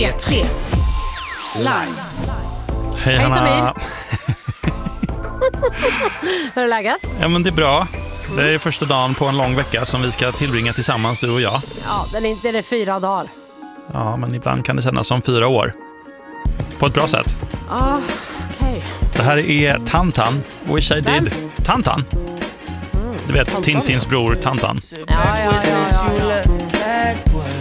P3 Live. Hej Hanna. Samir. Hur är läget? Ja, men det är bra. Det är första dagen på en lång vecka som vi ska tillbringa tillsammans, du och jag. Ja, det är 4 dagar. Ja, men ibland kan det kännas som 4 år. På ett bra sätt. Okej. Det här är Tantan. Wish I did. Tantan. Du vet, Tantan. Tintins bror Tantan. Ja.